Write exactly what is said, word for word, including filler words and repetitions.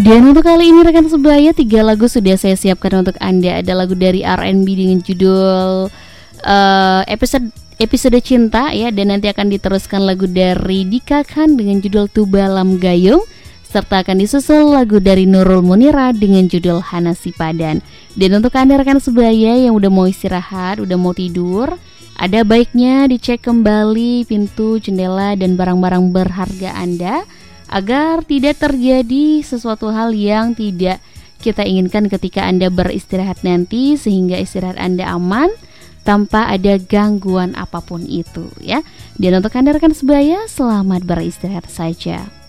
Dan untuk kali ini rekan sebaya, tiga lagu sudah saya siapkan untuk Anda. Ada lagu dari R and B dengan judul uh, episode episode cinta ya, dan nanti akan diteruskan lagu dari Dika Khan dengan judul Tubalam Gayung, serta akan disusul lagu dari Nurul Munira dengan judul Hana Sipadan. Dan untuk Anda rekan sebaya yang udah mau istirahat, udah mau tidur, ada baiknya dicek kembali pintu, jendela, dan barang-barang berharga Anda agar tidak terjadi sesuatu hal yang tidak kita inginkan ketika Anda beristirahat nanti, sehingga istirahat Anda aman tanpa ada gangguan apapun itu ya. Dan untuk Anda rekan sebaya, selamat beristirahat saja.